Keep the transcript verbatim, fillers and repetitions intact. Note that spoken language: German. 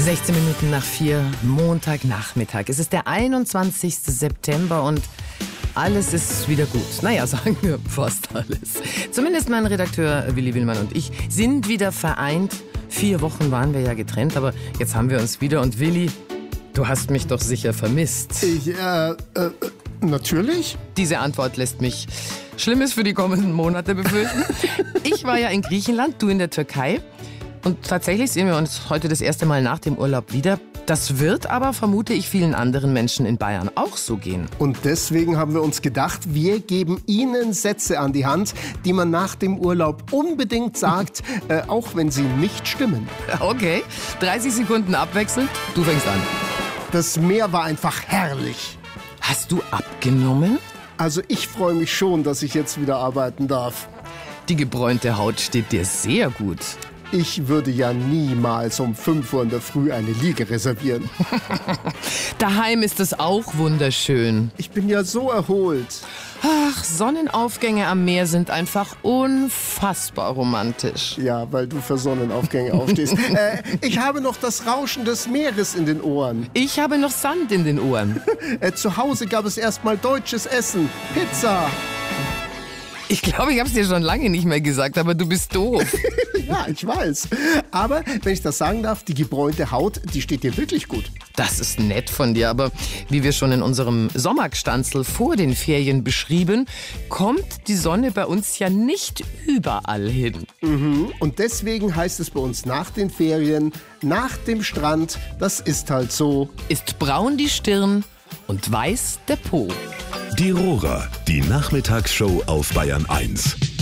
sechzehn Minuten nach vier, Montagnachmittag. Es ist der einundzwanzigste September und alles ist wieder gut. Naja, sagen wir fast alles. Zumindest mein Redakteur Willi Willmann und ich sind wieder vereint. Vier Wochen waren wir ja getrennt, aber jetzt haben wir uns wieder. Und Willi, du hast mich doch sicher vermisst. Ich, äh, äh, natürlich. Diese Antwort lässt mich Schlimmes für die kommenden Monate befürchten. Ich war ja in Griechenland, du in der Türkei. Und tatsächlich sehen wir uns heute das erste Mal nach dem Urlaub wieder. Das wird aber, vermute ich, vielen anderen Menschen in Bayern auch so gehen. Und deswegen haben wir uns gedacht, wir geben Ihnen Sätze an die Hand, die man nach dem Urlaub unbedingt sagt, äh, auch wenn sie nicht stimmen. Okay, dreißig Sekunden abwechselnd. Du fängst an. Das Meer war einfach herrlich. Hast du abgenommen? Also ich freue mich schon, dass ich jetzt wieder arbeiten darf. Die gebräunte Haut steht dir sehr gut. Ich würde ja niemals um fünf Uhr in der Früh eine Liege reservieren. Daheim ist es auch wunderschön. Ich bin ja so erholt. Ach, Sonnenaufgänge am Meer sind einfach unfassbar romantisch. Ja, weil du für Sonnenaufgänge aufstehst. äh, ich habe noch das Rauschen des Meeres in den Ohren. Ich habe noch Sand in den Ohren. äh, zu Hause gab es erstmal deutsches Essen. Pizza. Ich glaube, ich habe es dir schon lange nicht mehr gesagt, aber du bist doof. Ja, ich weiß. Aber wenn ich das sagen darf, die gebräunte Haut, die steht dir wirklich gut. Das ist nett von dir, aber wie wir schon in unserem Sommergstanzl vor den Ferien beschrieben, kommt die Sonne bei uns ja nicht überall hin. Mhm. Und deswegen heißt es bei uns nach den Ferien, nach dem Strand, das ist halt so. Ist braun die Stirn und weiß der Po. Die Rohrer, die Nachmittagsshow auf Bayern eins.